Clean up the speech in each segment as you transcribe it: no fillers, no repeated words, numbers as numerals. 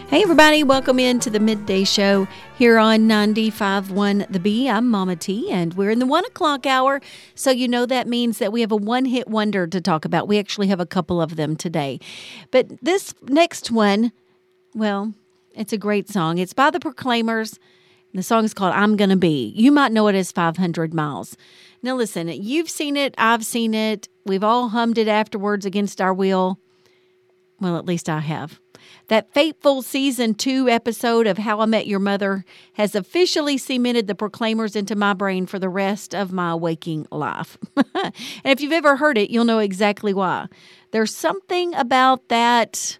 Hey everybody, welcome into the Midday Show here on 95.1 The Bee. I'm Mama T, and we're in the 1 o'clock hour, so you know that means that we have a one-hit wonder to talk about. We actually have a couple of them today. But this next one, well, it's a great song. It's by the Proclaimers, and the song is called I'm Gonna Be. You might know it as 500 Miles. Now listen, you've seen it, I've seen it, we've all hummed it afterwards against our will. Well, at least I have. That fateful season 2 episode of How I Met Your Mother has officially cemented the Proclaimers into my brain for the rest of my waking life. And if you've ever heard it, you'll know exactly why. There's something about that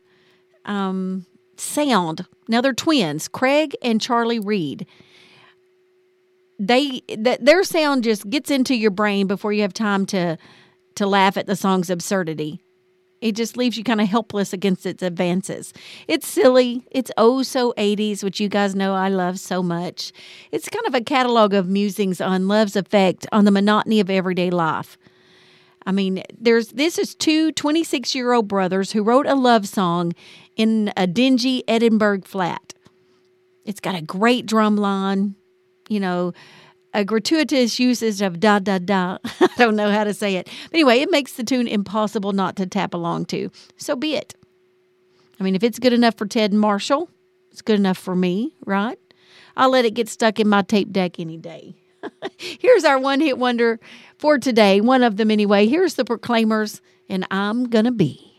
sound. Now, they're twins, Craig and Charlie Reed. Their sound just gets into your brain before you have time to laugh at the song's absurdity. It just leaves you kind of helpless against its advances. It's silly. It's oh so 80s, which you guys know I love so much. It's kind of a catalog of musings on love's effect on the monotony of everyday life. I mean, this is two 26-year-old brothers who wrote a love song in a dingy Edinburgh flat. It's got a great drum line, a gratuitous usage of da, da, da. I don't know how to say it. But anyway, it makes the tune impossible not to tap along to. So be it. I mean, if it's good enough for Ted and Marshall, it's good enough for me, right? I'll let it get stuck in my tape deck any day. Here's our one-hit wonder for today. One of them anyway. Here's the Proclaimers, and I'm Gonna Be.